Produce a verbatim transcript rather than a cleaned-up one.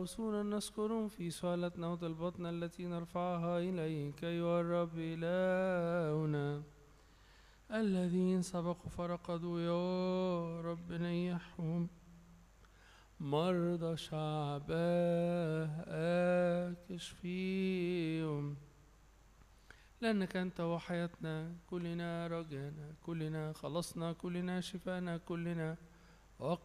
أوصونا نذكرهم في سؤالتنا وطلباتنا التي نرفعها إليك أيها الرب إلهنا. الذين سبقوا فرقدوا يا رب نيحهم، مرضى شعبك اشفيهم، لأنك أنت وحياتنا، كلنا رجانا، كلنا خلصنا، كلنا شفانا، كلنا